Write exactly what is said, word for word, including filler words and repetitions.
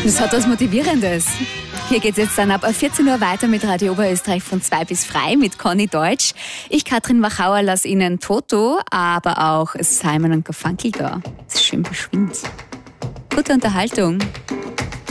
Das hat was Motivierendes. Hier geht es jetzt dann ab vierzehn Uhr weiter mit Radio Oberösterreich von zwei bis frei mit Conny Deutsch. Ich, Katrin Wachauer, lasse Ihnen Toto, aber auch Simon und Garfunkel da. Das ist schön beschwingt. Gute Unterhaltung.